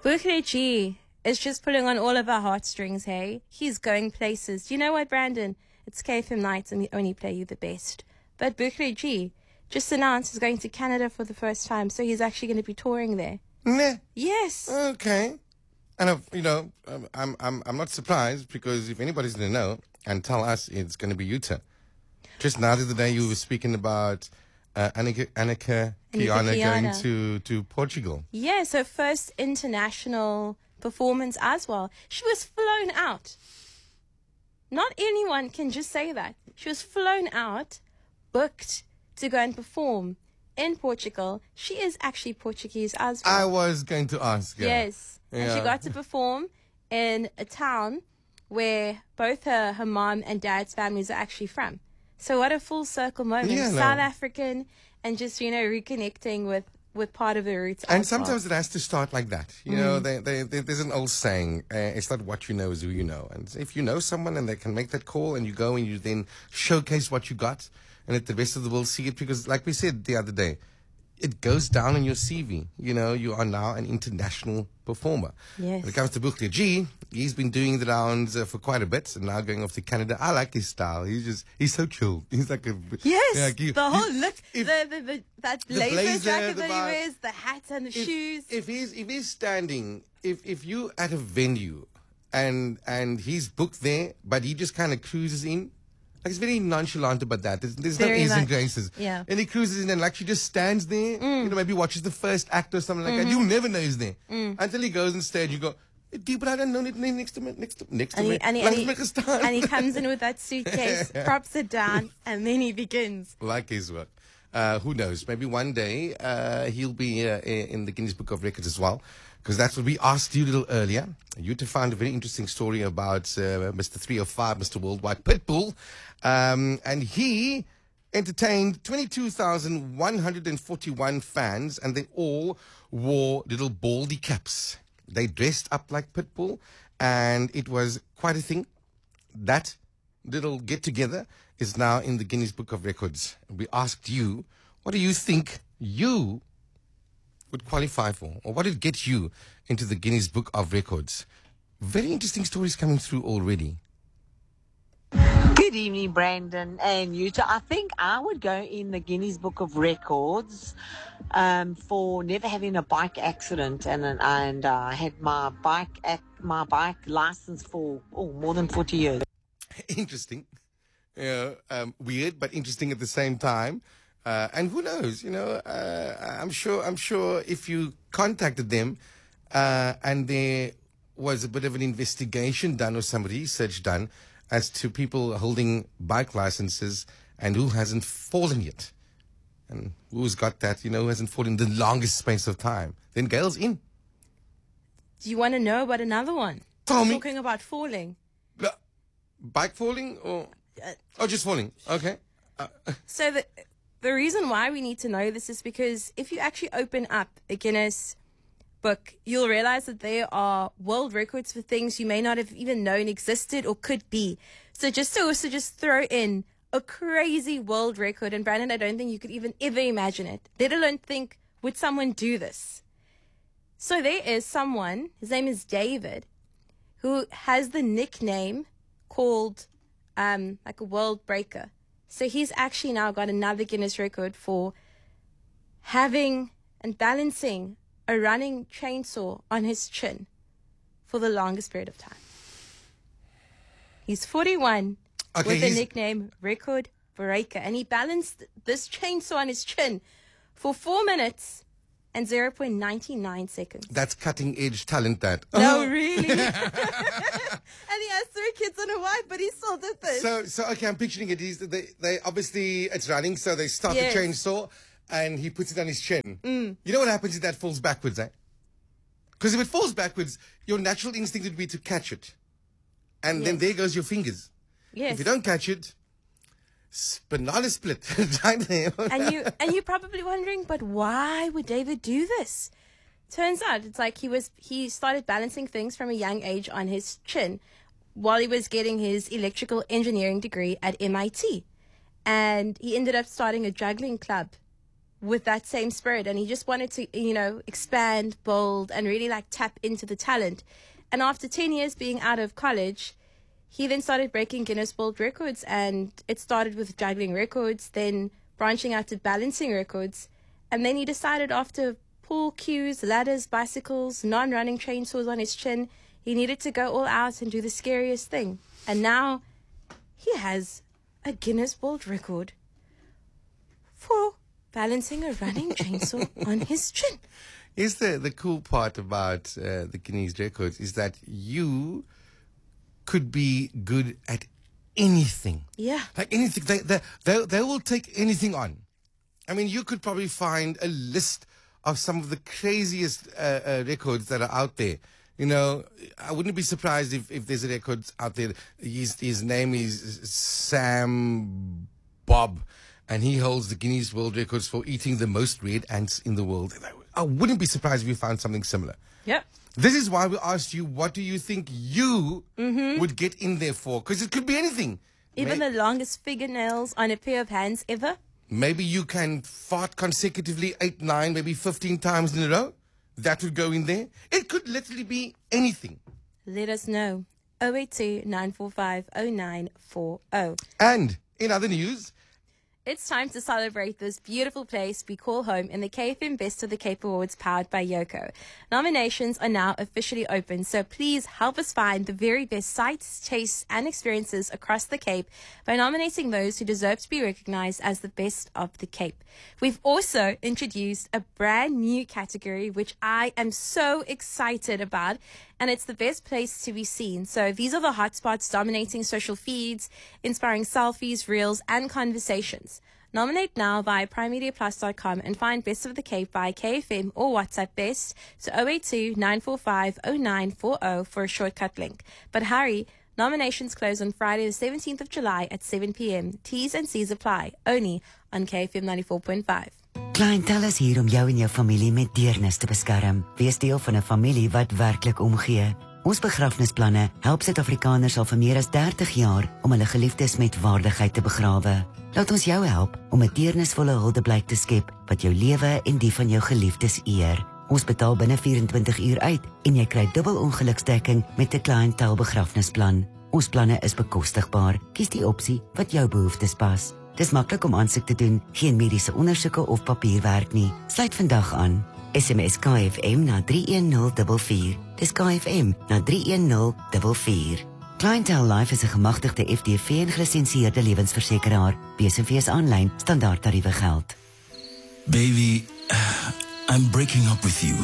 Bukele G is just pulling on all of our heartstrings, hey? He's going places. Do you know what, Brandon? It's KFM nights and we only play you the best. But Bukele G just announced he's going to Canada for the first time, so he's actually going to be touring there. Nah. Yes. Okay. And I'm not surprised, because if anybody's going to know and tell us, it's going to be Utah. Just now the other day you were speaking about Annika Kiana going to Portugal. Yeah, so first international performance as well. She was flown out. Not anyone can just say that. She was flown out, booked to go and perform in Portugal. She is actually Portuguese as well. I was going to ask her. Yes. Yeah. And she got to perform in a town where both her mom and dad's families are actually from. So what a full circle moment. Yeah, South African and just, reconnecting with part of the roots. And sometimes it has to start like that. You know, there's an old saying, it's not what you know, it's who you know. And if you know someone and they can make that call and you go and you then showcase what you got and let the rest of the world see it, because like we said the other day, it goes down in your CV. You know, you are now an international performer. Yes. When it comes to Bukele G, he's been doing the rounds for quite a bit, and now going off to Canada. I like his style. He's so chilled. He's like a... Yes, the whole look, that blazer jacket that he wears, the hat and the shoes. If he's standing, if you at a venue and he's booked there, but he just kind of cruises in, like, he's very nonchalant about that. There's no ease and graces. Yeah. And he cruises in and like she just stands there, maybe watches the first act or something like that. You'll never know he's there. Until he goes on stage, you go, people, I don't know it next to me. And he comes in with that suitcase, props it down, and then he begins. Like his work. Who knows? Maybe one day he'll be in the Guinness Book of Records as well, because that's what we asked you a little earlier. You to find a very interesting story about Mr. 305, Mr. Worldwide Pitbull. And he entertained 22,141 fans, and they all wore little baldy caps. They dressed up like Pitbull, and it was quite a thing. That little get-together is now in the Guinness Book of Records. We asked you, what do you think you would qualify for, or what would get you into the Guinness Book of Records? Very interesting stories coming through already. Good evening, Brandon and Utah. I think I would go in the Guinness Book of Records for never having a bike accident, and I had my bike license for more than 40 years. Interesting. Weird, but interesting at the same time. And who knows, I'm sure if you contacted them and there was a bit of an investigation done or some research done as to people holding bike licenses and who hasn't fallen yet, and who's got that, who hasn't fallen the longest space of time, then Gail's in. Do you want to know about another one? Tell me. Talking about falling. Bike falling or just falling? Okay. So the reason why we need to know this is because if you actually open up a Guinness book, you'll realize that there are world records for things you may not have even known existed or could be. So just to also just throw in a crazy world record, and Brandon, I don't think you could even ever imagine it, let alone think, would someone do this? So there is someone, his name is David, who has the nickname called like a world breaker. So he's actually now got another Guinness record for having and balancing a running chainsaw on his chin for the longest period of time. He's 41 with the nickname Record Breaker, and he balanced this chainsaw on his chin for 4 minutes and 0.99 seconds. That's cutting edge talent, that. No, really? And he has 3 kids and a wife, but he still did this. So okay, I'm picturing it. They obviously, it's running, so they start the chainsaw, and he puts it on his chin. You know what happens if that falls backwards, eh? Because if it falls backwards, your natural instinct would be to catch it. And then there goes your fingers. Yes. If you don't catch it, banana split right there. and you're probably wondering, but why would David do this? Turns out it's like he started balancing things from a young age on his chin while he was getting his electrical engineering degree at MIT. And he ended up starting a juggling club with that same spirit, and he just wanted to, expand, build, and really like tap into the talent. And after 10 years being out of college, he then started breaking Guinness World Records, and it started with juggling records, then branching out to balancing records, and then he decided after pool cues, ladders, bicycles, non-running chainsaws on his chin, he needed to go all out and do the scariest thing. And now he has a Guinness World Record for balancing a running chainsaw on his chin. Here's the cool part about the Guinness records is that you could be good at anything. Yeah. Like anything. They will take anything on. I mean, you could probably find a list of some of the craziest records that are out there. I wouldn't be surprised if there's a record out there. His name is Sam Bob, and he holds the Guinness World Records for eating the most red ants in the world. I wouldn't be surprised if you found something similar. Yep. This is why we asked you, what do you think you would get in there for? Because it could be anything. Even the longest fingernails on a pair of hands ever. Maybe you can fart consecutively 8, 9, maybe 15 times in a row. That would go in there. It could literally be anything. Let us know. 082-945-0940. And in other news, it's time to celebrate this beautiful place we call home in the KFM Best of the Cape Awards powered by Yoko. Nominations are now officially open, so please help us find the very best sights, tastes, and experiences across the Cape by nominating those who deserve to be recognized as the best of the Cape. We've also introduced a brand new category, which I am so excited about, and it's the best place to be seen. So these are the hotspots dominating social feeds, inspiring selfies, reels, and conversations. Nominate now via primemediaplus.com and find Best of the Cape via KFM or WhatsApp Best to 082-945-0940 for a shortcut link. But hurry, nominations close on Friday the 17th of July at 7 p.m. T's and C's apply, only on KFM 94.5. Clientele is hier om jou en jou familie met deernis te beskerm. Wees deel van 'n familie wat werklik omgee. Ons begrafnisplanne help Suid-Afrikaners al vir meer as 30 jaar om hulle geliefdes met waardigheid te begrawe. Laat ons jou help om 'n deernisvolle huldeblyk te skep wat jou lewe en die van jou geliefdes eer. Ons betaal binne 24 uur uit en jy kry dubbel ongeluksdekking met 'n cliëntel begrafnisplan. Ons planne is bekostigbaar. Kies die opsie wat jou behoeftes pas. Dis maklik om aansoek te doen, geen mediese ondersoeke of papierwerk nie. Sluit vandag aan. SMS KFM na 31044. Dis KFM na 31044. Clientele Life is 'n gemagtigde FDV en gelisensieerde lewensversekeraar. BSV's aanlyn standaardtariewe geld. Baby, I'm breaking up with you.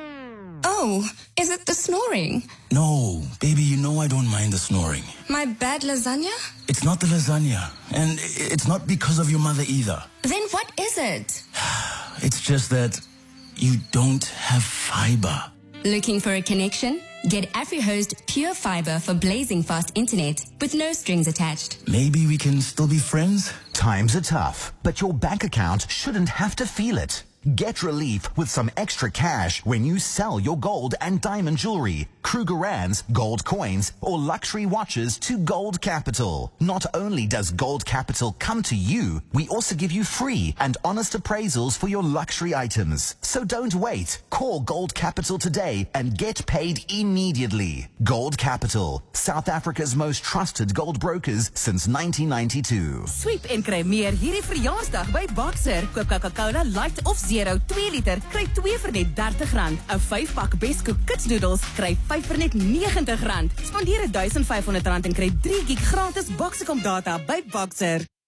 Oh, is it the snoring? No, baby, you know I don't mind the snoring. My bad lasagna? It's not the lasagna, and it's not because of your mother either. Then what is it? It's just that you don't have fiber. Looking for a connection? Get AfriHost Pure Fiber for blazing fast internet with no strings attached. Maybe we can still be friends? Times are tough, but your bank account shouldn't have to feel it. Get relief with some extra cash when you sell your gold and diamond jewelry, Krugerrands, gold coins, or luxury watches to Gold Capital. Not only does Gold Capital come to you, we also give you free and honest appraisals for your luxury items. So don't wait. Call Gold Capital today and get paid immediately. Gold Capital, South Africa's most trusted gold brokers since 1992. Sweep en kry meer hierdie verjaarsdag by Boxer. Koop Coca-Cola Light of Zero 2 liter, kry 2 vir net R30. 'n 5-pak Bescoop kitsnoedels kry 5 vir net R90. Spandeer R1500 en kry 3 gig gratis Boxicom data by Boxer.